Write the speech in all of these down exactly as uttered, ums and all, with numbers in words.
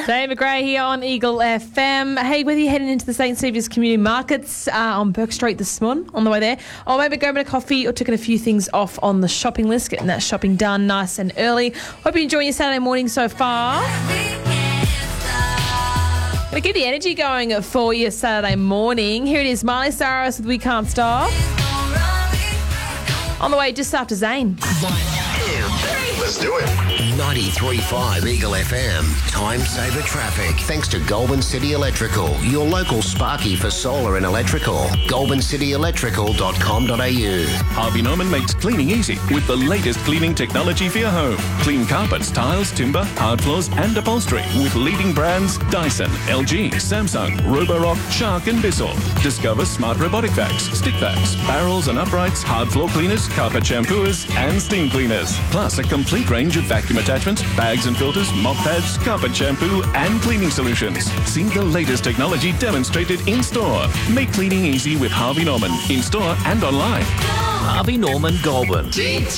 Dave McGray here on Eagle F M. Hey, whether you're heading into the Saint Saviour's Community Markets uh, on Burke Street this morning, on the way there, or maybe grabbing a coffee or taking a few things off on the shopping list, getting that shopping done nice and early. Hope you're enjoying your Saturday morning so far. Gonna keep the energy going for your Saturday morning. Here it is, Miley Cyrus with We Can't Stop. On the way just after Zane. Let's do it. ninety-three point five Eagle F M. Time saver traffic. Thanks to Goulburn City Electrical, your local Sparky for solar and electrical. goulburn city electrical dot com dot a u. Harvey Norman makes cleaning easy with the latest cleaning technology for your home. Clean carpets, tiles, timber, hard floors and upholstery with leading brands Dyson, L G, Samsung, Roborock, Shark and Bissell. Discover smart robotic vacs, stick vacs, barrels and uprights, hard floor cleaners, carpet shampooers and steam cleaners. Plus a complete range of vacuum attachments, bags and filters, mop pads, carpet shampoo and cleaning solutions. See the latest technology demonstrated in store. Make cleaning easy with Harvey Norman in store and online. Harvey Norman Goulburn.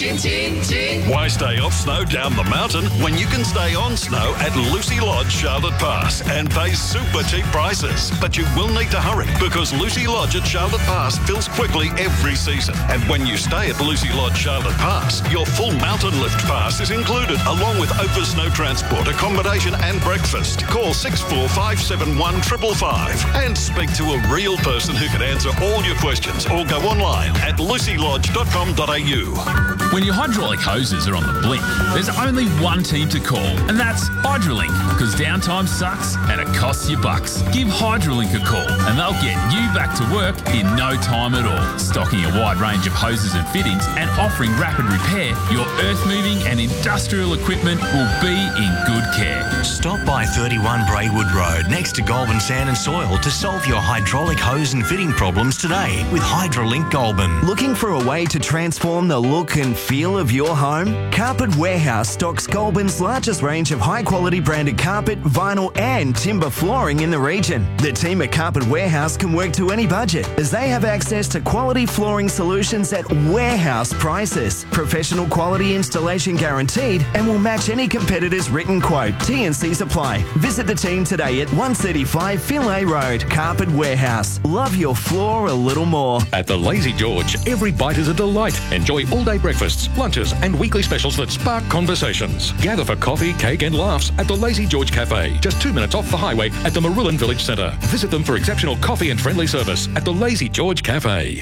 Why stay off snow down the mountain when you can stay on snow at Lucy Lodge Charlotte Pass and pay super cheap prices? But you will need to hurry because Lucy Lodge at Charlotte Pass fills quickly every season. And when you stay at Lucy Lodge Charlotte Pass, your full mountain lift pass is included along with over snow transport, accommodation and breakfast. Call six four five seven one five five five and speak to a real person who can answer all your questions or go online at lucy lodge dot com dot a u. When your hydraulic hoses are on the blink, there's only one team to call, and that's Hydrolink, because downtime sucks and it costs you bucks. Give Hydrolink a call, and they'll get you back to work in no time at all. Stocking a wide range of hoses and fittings and offering rapid repair, your earth-moving and industrial equipment will be in good care. Stop by thirty-one Braywood Road next to Goulburn Sand and Soil to solve your hydraulic hose and fitting problems today with Hydrolink Goulburn. Looking for a way to transform the look and feel of your home? Carpet Warehouse stocks Goulburn's largest range of high-quality branded carpet, vinyl and timber flooring in the region. The team at Carpet Warehouse can work to any budget as they have access to quality flooring solutions at warehouse prices. Professional quality installation guaranteed and will match any competitor's written quote. T and C's apply. Visit the team today at one thirty-five Finlay Road. Carpet Warehouse. Love your floor a little more. At the Lazy George, every bite is a delight. Enjoy all-day breakfasts, lunches and weekly specials that spark conversations. Gather for coffee, cake and laughs at the Lazy George Cafe, just two minutes off the highway at the Marulan Village Centre. Visit them for exceptional coffee and friendly service at the Lazy George Cafe.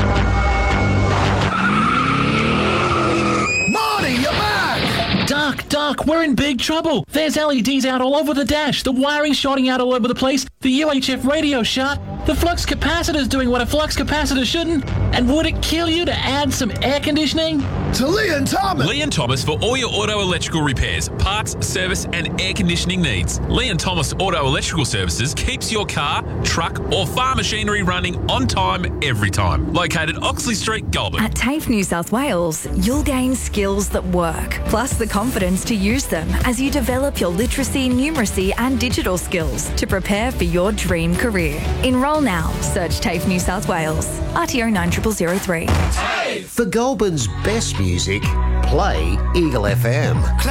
Marty, you're back! Duck, duck, we're in big trouble. There's L E Ds out all over the dash. The wiring's shorting out all over the place. The U H F radio's shut. The flux capacitor's doing what a flux capacitor shouldn't. And would it kill you to add some air conditioning? To Lee and Thomas. Lee and Thomas for all your auto electrical repairs, parts, service and air conditioning needs. Lee and Thomas Auto Electrical Services keeps your car, truck or farm machinery running on time every time. Located Oxley Street, Goulburn. At TAFE New South Wales, you'll gain skills that work, plus the confidence to use them as you develop your literacy, numeracy and digital skills to prepare for your dream career. Enrol now. Search TAFE New South Wales. R T O nine zero zero zero three. For Goulburn's best music, play Eagle F M.